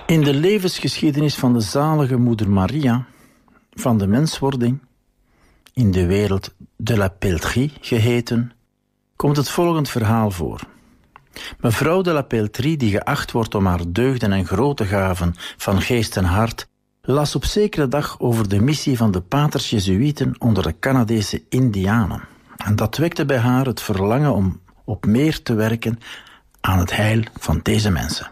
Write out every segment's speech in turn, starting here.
In de levensgeschiedenis van de zalige moeder Maria, van de menswording, in de wereld de la Peltrie geheten, komt het volgend verhaal voor. Mevrouw de la Peltrie, die geacht wordt om haar deugden en grote gaven van geest en hart, las op zekere dag over de missie van de paters Jezuïeten onder de Canadese Indianen. En dat wekte bij haar het verlangen om op meer te werken aan het heil van deze mensen.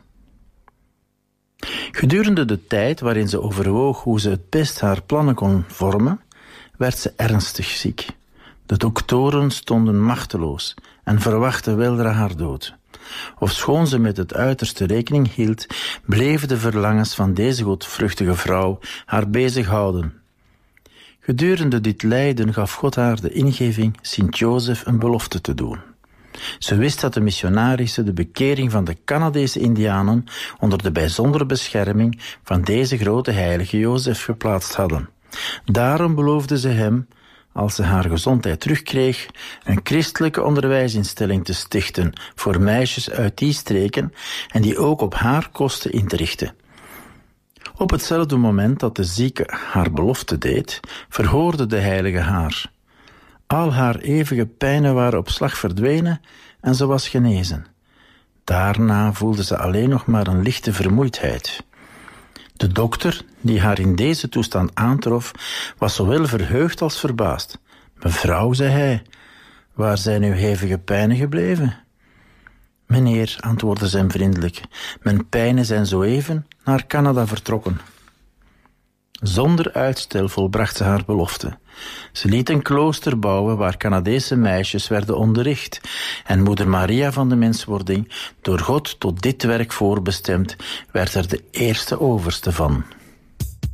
Gedurende de tijd waarin ze overwoog hoe ze het best haar plannen kon vormen, werd ze ernstig ziek. De doktoren stonden machteloos en verwachtten weldra haar dood. Ofschoon ze met het uiterste rekening hield, bleven de verlangens van deze godvruchtige vrouw haar bezighouden. Gedurende dit lijden gaf God haar de ingeving Sint-Jozef een belofte te doen. Ze wist dat de missionarissen de bekering van de Canadese Indianen onder de bijzondere bescherming van deze grote heilige Jozef geplaatst hadden. Daarom beloofde ze hem, als ze haar gezondheid terugkreeg, een christelijke onderwijsinstelling te stichten voor meisjes uit die streken en die ook op haar kosten in te richten. Op hetzelfde moment dat de zieke haar belofte deed, verhoorde de heilige haar. Al haar eeuwige pijnen waren op slag verdwenen en ze was genezen. Daarna voelde ze alleen nog maar een lichte vermoeidheid. De dokter, die haar in deze toestand aantrof, was zowel verheugd als verbaasd. Mevrouw, zei hij, waar zijn uw hevige pijnen gebleven? Meneer, antwoordde ze hem vriendelijk, mijn pijnen zijn zo even naar Canada vertrokken. Zonder uitstel volbracht ze haar belofte. Ze liet een klooster bouwen waar Canadese meisjes werden onderricht en moeder Maria van de menswording, door God tot dit werk voorbestemd, werd er de eerste overste van.